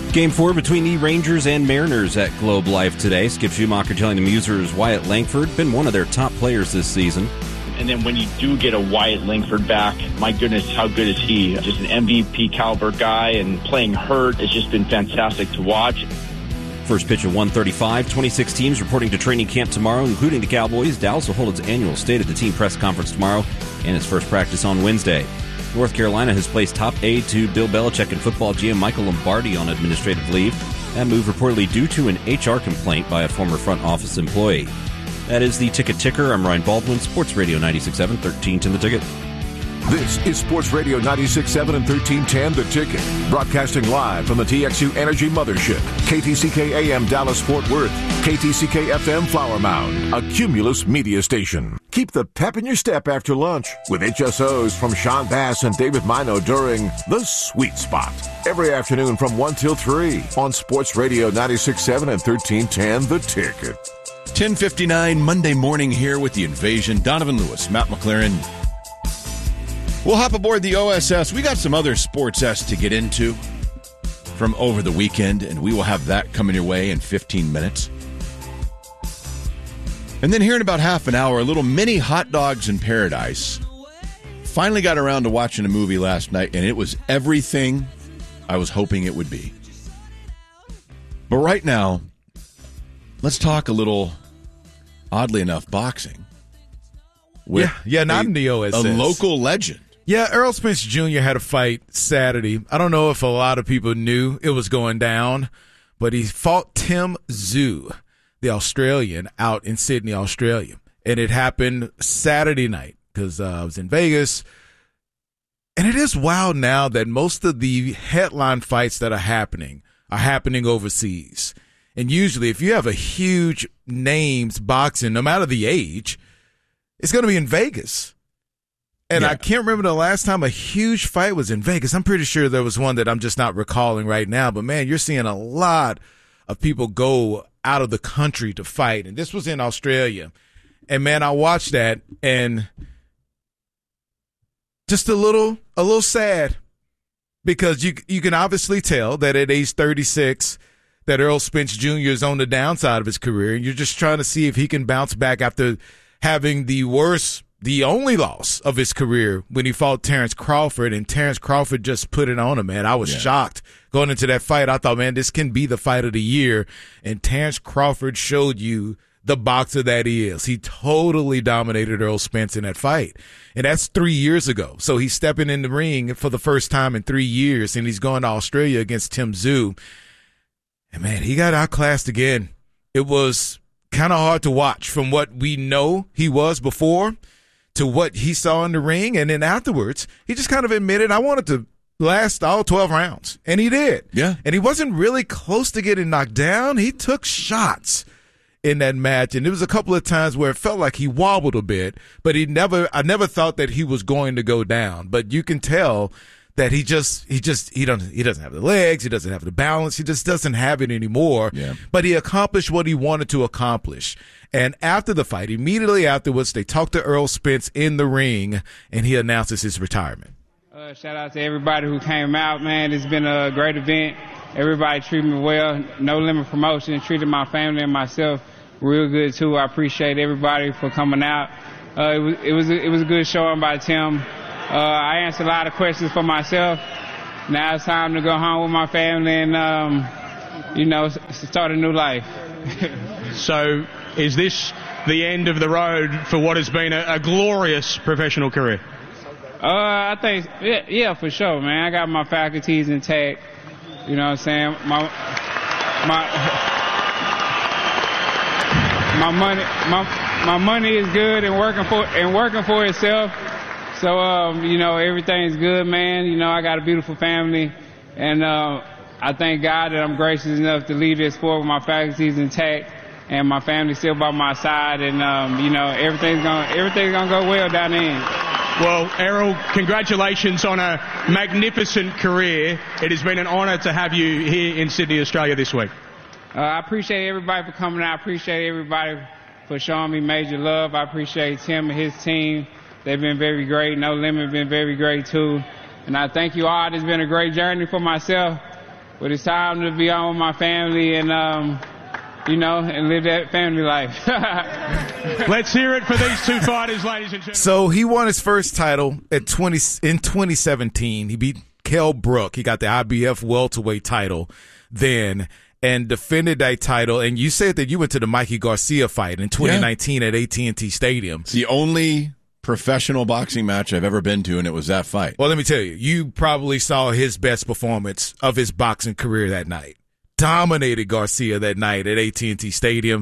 Game 4 between the Rangers and Mariners at Globe Life today. Skip Schumacher telling the Musers Wyatt Langford been one of their top players this season. And then when you do get a Wyatt Langford back, my goodness, how good is he? Just an MVP caliber guy, and playing hurt has just been fantastic to watch. First pitch at 1:35. 26 teams reporting to training camp tomorrow, including the Cowboys. Dallas will hold its annual State of the Team press conference tomorrow and its first practice on Wednesday. North Carolina has placed top aide to Bill Belichick and football GM Michael Lombardi on administrative leave. That move reportedly due to an HR complaint by a former front office employee. That is the Ticket Ticker. I'm Ryan Baldwin, Sports Radio 96.7, 1310 The Ticket. This is Sports Radio 96.7 and 1310 The Ticket. Broadcasting live from the TXU Energy Mothership. KTCK AM Dallas Fort Worth. KTCK FM Flower Mound. A Cumulus media station. Keep the pep in your step after lunch with HSOs from Sean Bass and David Mino during The Sweet Spot. Every afternoon from 1 till 3 on Sports Radio 96.7 and 1310 The Ticket. 10:59 Monday morning here with The Invasion. Donovan Lewis, Matt McLaren. We'll hop aboard the OSS. We got some other Sports S to get into from over the weekend, and we will have that coming your way in 15 minutes. And then here in about half an hour, a little mini Hot Dogs in Paradise. Finally got around to watching a movie last night, and it was everything I was hoping it would be. But right now, let's talk a little, oddly enough, boxing. Yeah, not in the OSS. A local legend. Yeah, Errol Spence Jr. had a fight Saturday. I don't know if a lot of people knew it was going down, but he fought Tim Tszyu, the Australian, out in Sydney, Australia. And it happened Saturday night because I was in Vegas. And it is wild now that most of the headline fights that are happening overseas. And usually if you have a huge names boxing, no matter the age, it's going to be in Vegas. And I can't remember the last time a huge fight was in Vegas. I'm pretty sure there was one that I'm just not recalling right now. But, man, you're seeing a lot of people go out of the country to fight. And this was in Australia. And, man, I watched that and just a little sad because you can obviously tell that at age 36 that Errol Spence Jr. is on the downside of his career. And you're just trying to see if he can bounce back after having the only loss of his career when he fought Terrence Crawford, and Terrence Crawford just put it on him, man. I was shocked going into that fight. I thought, man, this can be the fight of the year, and Terrence Crawford showed you the boxer that he is. He totally dominated Errol Spence in that fight, and that's 3 years ago. So he's stepping in the ring for the first time in 3 years, and he's going to Australia against Tim Tszyu. And, man, he got outclassed again. It was kind of hard to watch from what we know he was before to what he saw in the ring. And then afterwards, he just kind of admitted, I wanted to last all 12 rounds. And he did. Yeah. And he wasn't really close to getting knocked down. He took shots in that match. And there was a couple of times where it felt like he wobbled a bit, but I never thought that he was going to go down. But you can tell that he doesn't have the legs, he doesn't have the balance, he just doesn't have it anymore. Yeah. But he accomplished what he wanted to accomplish. And after the fight, immediately afterwards, they talked to Errol Spence in the ring, and he announces his retirement. Shout out to everybody who came out, man. It's been a great event. Everybody treated me well. No Limit Promotion treated my family and myself real good too. I appreciate everybody for coming out. It was a good showing by Tim. I answered a lot of questions for myself. Now it's time to go home with my family and, start a new life. So is this the end of the road for what has been a glorious professional career? I think, yeah, for sure, man. I got my faculties intact. You know what I'm saying? My money is good and working for itself. So, everything's good, man. I got a beautiful family, and I thank God that I'm gracious enough to lead this sport with my faculties intact and my family still by my side, and, everything's gonna go well down the end. Well, Errol, congratulations on a magnificent career. It has been an honour to have you here in Sydney, Australia this week. I appreciate everybody for coming out. I appreciate everybody for showing me major love. I appreciate Tim and his team. They've been very great. No Limit been very great too. And I thank you all. It's been a great journey for myself. But it's time to be on with my family and, and live that family life. Let's hear it for these two fighters, ladies and gentlemen. So he won his first title in 2017. He beat Kell Brook. He got the IBF welterweight title then and defended that title. And you said that you went to the Mikey Garcia fight in 2019 at AT&T Stadium. It's the only professional boxing match I've ever been to, and it was that fight. Well, let me tell you, you probably saw his best performance of his boxing career that night. Dominated Garcia that night at AT&T Stadium.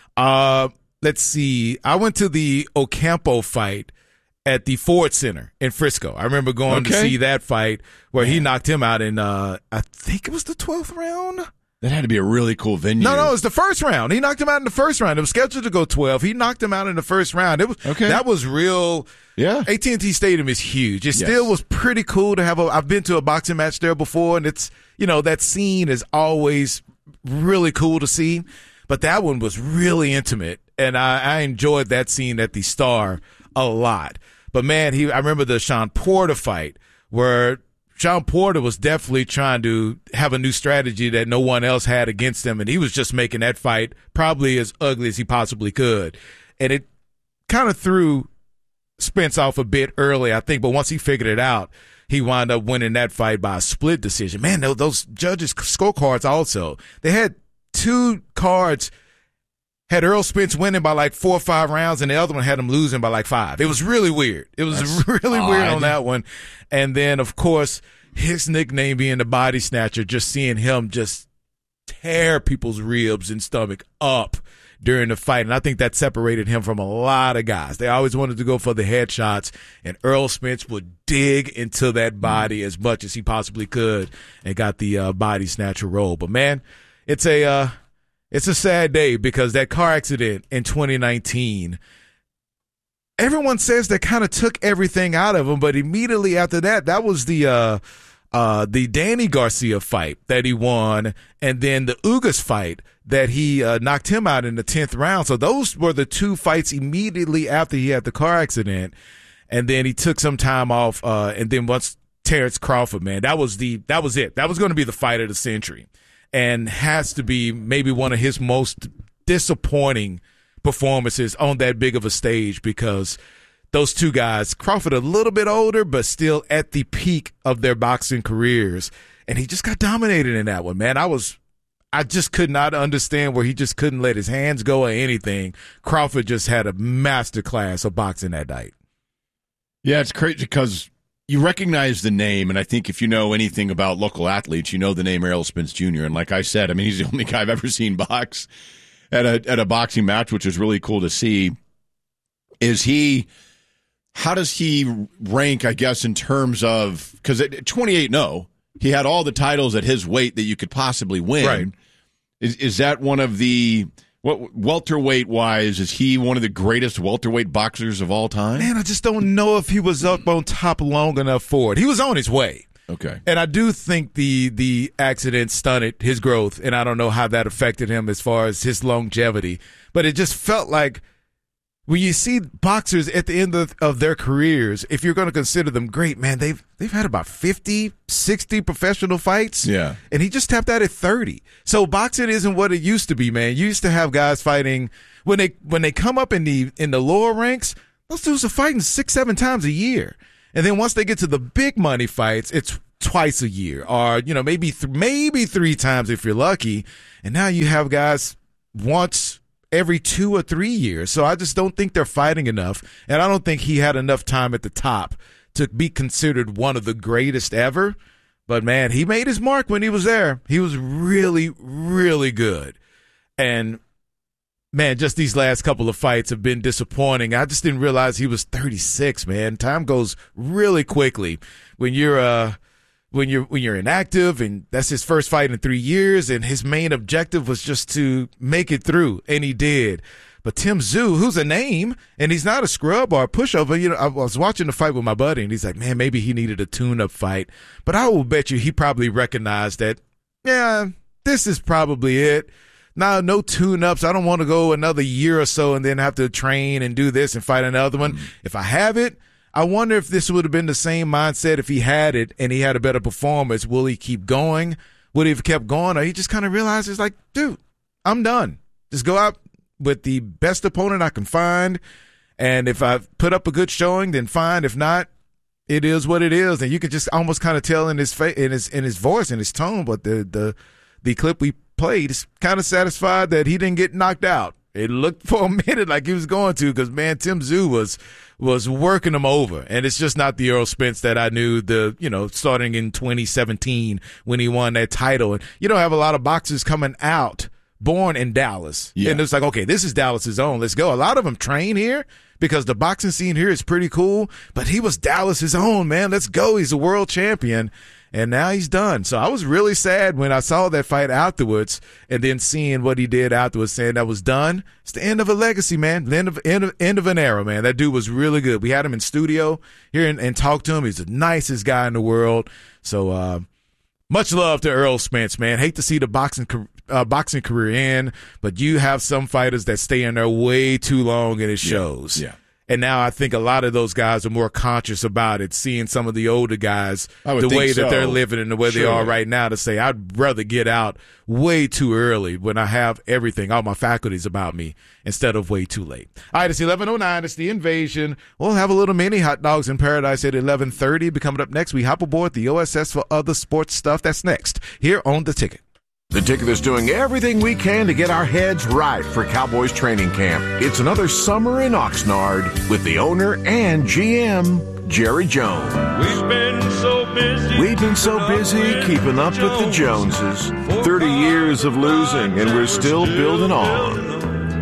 Let's see. I went to the Ocampo fight at the Ford Center in Frisco. I remember going to see that fight where he knocked him out in, I think it was the 12th round. That had to be a really cool venue. No, it was the first round. He knocked him out in the first round. It was scheduled to go 12. He knocked him out in the first round. That was real. Yeah. AT&T Stadium is huge. It still was pretty cool to have I've been to a boxing match there before, and it's, that scene is always really cool to see. But that one was really intimate, and I enjoyed that scene at the Star a lot. But, man, I remember the Sean Porter fight where Sean Porter was definitely trying to have a new strategy that no one else had against him, and he was just making that fight probably as ugly as he possibly could. And it kind of threw Spence off a bit early, I think, but once he figured it out, he wound up winning that fight by a split decision. Man, those judges' scorecards also, they had two cards, had Earl Spence winning by like 4 or 5 rounds, and the other one had him losing by like 5. It was really weird. That's really weird on that one. And then, of course, his nickname being the Body Snatcher, just seeing him just tear people's ribs and stomach up during the fight. And I think that separated him from a lot of guys. They always wanted to go for the headshots, and Earl Spence would dig into that body as much as he possibly could and got the Body Snatcher role. But, man, it's a sad day because that car accident in 2019, everyone says that kind of took everything out of him, but immediately after that was the Danny Garcia fight that he won, and then the Ugas fight that he knocked him out in the 10th round. So those were the two fights immediately after he had the car accident, and then he took some time off, and then once Terrence Crawford, man, that was it. That was going to be the fight of the century, and has to be maybe one of his most disappointing performances on that big of a stage, because those two guys, Crawford a little bit older, but still at the peak of their boxing careers, and he just got dominated in that one, man. I just could not understand where he just couldn't let his hands go or anything. Crawford just had a masterclass of boxing that night. Yeah, it's crazy because you recognize the name, and I think if you know anything about local athletes, you know the name Errol Spence Jr. And like I said, I mean, he's the only guy I've ever seen box at a boxing match, which is really cool to see. How does he rank, I guess, in terms of, because at 28-0, he had all the titles at his weight that you could possibly win. Right. Is that one of the, welterweight-wise, is he one of the greatest welterweight boxers of all time? Man, I just don't know if he was up on top long enough for it. He was on his way. Okay. And I do think the accident stunted his growth, and I don't know how that affected him as far as his longevity. But it just felt like when you see boxers at the end of their careers, if you're going to consider them great, man, they've had about 50, 60 professional fights. Yeah. And he just tapped out at 30. So boxing isn't what it used to be, man. You used to have guys fighting when they come up in the lower ranks, those dudes are fighting 6-7 times a year. And then once they get to the big money fights, it's twice a year, or maybe 3 times if you're lucky. And now you have guys once every 2 or 3 years. So I just don't think they're fighting enough, and I don't think he had enough time at the top to be considered one of the greatest ever. But man, he made his mark when he was there. He was really, really good. And man, just these last couple of fights have been disappointing. I just didn't realize he was 36, man. Time goes really quickly when you're inactive, and that's his first fight in 3 years, and his main objective was just to make it through, and he did. But Tim Tszyu, who's a name, and he's not a scrub or a pushover. I was watching the fight with my buddy, and he's like, man, maybe he needed a tune-up fight. But I will bet you he probably recognized that, yeah, this is probably it. No tune-ups. I don't want to go another year or so and then have to train and do this and fight another one. If I have it, I wonder if this would have been the same mindset if he had it and he had a better performance. Will he keep going, would he have kept going, or he just kind of realizes, like, dude, I'm done. Just go out with the best opponent I can find, and if I put up a good showing, then fine. If not, it is what it is. And you could just almost kind of tell in his face, in his voice, in his tone. But the clip we played is kind of satisfied that he didn't get knocked out. It looked for a minute like he was going to, because, man, Tim Tszyu was working him over. And it's just not the Errol Spence that I knew, starting in 2017 when he won that title. And you don't have a lot of boxers coming out born in Dallas. Yeah. And it's like, okay, this is Dallas's own. Let's go. A lot of them train here because the boxing scene here is pretty cool. But he was Dallas's own, man. Let's go. He's a world champion. And now he's done. So I was really sad when I saw that fight afterwards, and then seeing what he did afterwards, saying that was done. It's the end of a legacy, man. The end of an era, man. That dude was really good. We had him in studio here and talked to him. He's the nicest guy in the world. So much love to Errol Spence, man. Hate to see the boxing career end, but you have some fighters that stay in there way too long, and it shows. Yeah. And now I think a lot of those guys are more conscious about it, seeing some of the older guys, the way that they're living and the way they are right now, to say, I'd rather get out way too early when I have everything, all my faculties about me, instead of way too late. All right, it's 11:09. It's The Invasion. We'll have a little mini Hot Dogs in Paradise at 11:30. Be coming up next. We hop aboard the OSS for other sports stuff. That's next here on The Ticket. The Ticket is doing everything we can to get our heads right for Cowboys training camp. It's another summer in Oxnard with the owner and GM, Jerry Jones. We've been so busy keeping up with the Joneses. 30 years of losing, and we're still building on.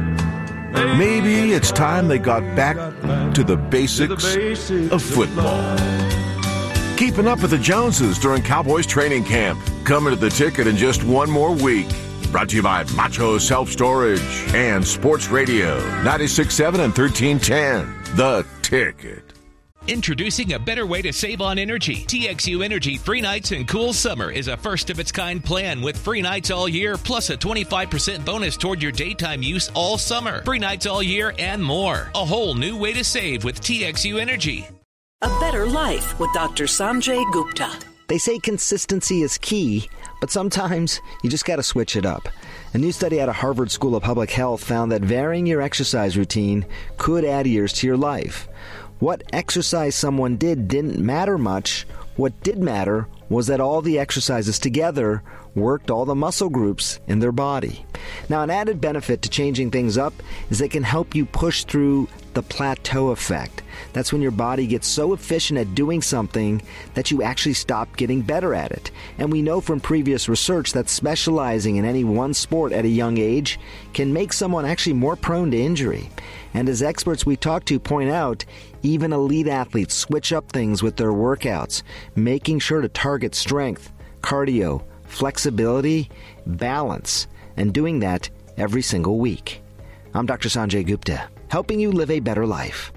Maybe it's time they got back to the basics of football. Keeping up with the Joneses during Cowboys training camp. Coming to The Ticket in just one more week. Brought to you by Macho Self-Storage and Sports Radio 96.7 and 1310. The Ticket. Introducing a better way to save on energy. TXU Energy Free Nights and Cool Summer is a first-of-its-kind plan with free nights all year, plus a 25% bonus toward your daytime use all summer. Free nights all year and more. A whole new way to save with TXU Energy. A better life with Dr. Sanjay Gupta. They say consistency is key, but sometimes you just got to switch it up. A new study out of Harvard School of Public Health found that varying your exercise routine could add years to your life. What exercise someone did didn't matter much. What did matter was that all the exercises together worked all the muscle groups in their body. Now, an added benefit to changing things up is they can help you push through the plateau effect. That's when your body gets so efficient at doing something that you actually stop getting better at it. And we know from previous research that specializing in any one sport at a young age can make someone actually more prone to injury. And as experts we talk to point out, even elite athletes switch up things with their workouts, making sure to target strength, cardio, flexibility, balance, and doing that every single week. I'm Dr. Sanjay Gupta, helping you live a better life.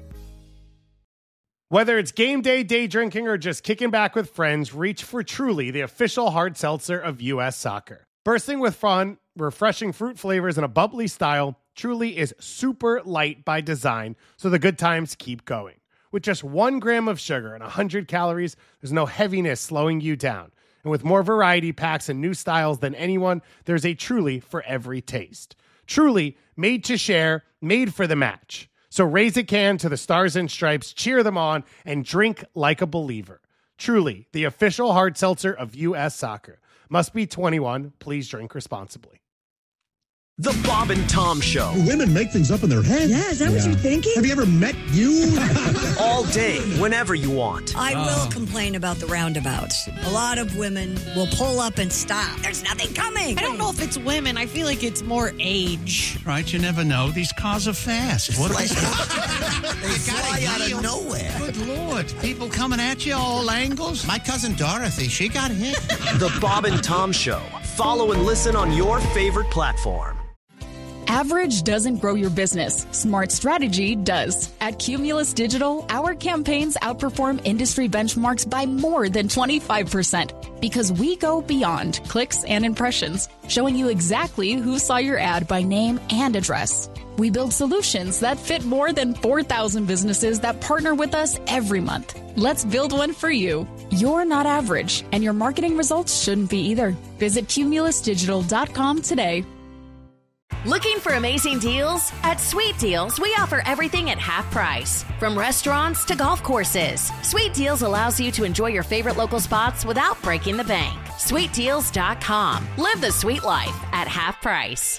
Whether it's game day, day drinking, or just kicking back with friends, reach for Truly, the official hard seltzer of U.S. Soccer. Bursting with fun, refreshing fruit flavors, and a bubbly style, Truly is super light by design, so the good times keep going. With just 1 gram of sugar and 100 calories, there's no heaviness slowing you down. And with more variety packs and new styles than anyone, there's a Truly for every taste. Truly, made to share, made for the match. So raise a can to the Stars and Stripes, cheer them on, and drink like a believer. Truly, the official hard seltzer of U.S. Soccer. Must be 21. Please drink responsibly. The Bob and Tom Show. Women make things up in their head. Yeah, is that what you're thinking? Have you ever met you? All day, whenever you want. I will complain about the roundabouts. A lot of women will pull up and stop. There's nothing coming. I don't know if it's women. I feel like it's more age. Right, you never know. These cars are fast. What they fly out of nowhere. Good Lord. People coming at you all angles. My cousin Dorothy, she got hit. The Bob and Tom Show. Follow and listen on your favorite platform. Average doesn't grow your business. Smart strategy does. At Cumulus Digital, our campaigns outperform industry benchmarks by more than 25% because we go beyond clicks and impressions, showing you exactly who saw your ad by name and address. We build solutions that fit more than 4,000 businesses that partner with us every month. Let's build one for you. You're not average, and your marketing results shouldn't be either. Visit cumulusdigital.com today. Looking for amazing deals? At Sweet Deals, we offer everything at half price. From restaurants to golf courses, Sweet Deals allows you to enjoy your favorite local spots without breaking the bank. SweetDeals.com. Live the sweet life at half price.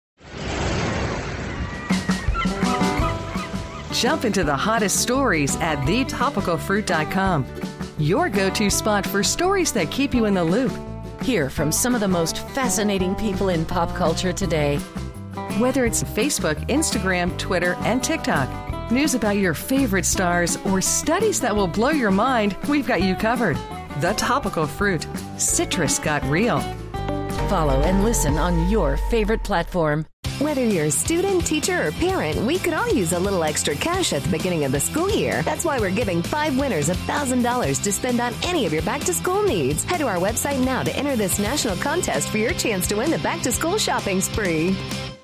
Jump into the hottest stories at thetopicalfruit.com. Your go-to spot for stories that keep you in the loop. Hear from some of the most fascinating people in pop culture today. Whether it's Facebook, Instagram, Twitter, and TikTok, news about your favorite stars, or studies that will blow your mind, we've got you covered. The Topical Fruit. Citrus got real. Follow and listen on your favorite platform. Whether you're a student, teacher, or parent, we could all use a little extra cash at the beginning of the school year. That's why we're giving 5 winners $1,000 to spend on any of your back-to-school needs. Head to our website now to enter this national contest for your chance to win the back-to-school shopping spree.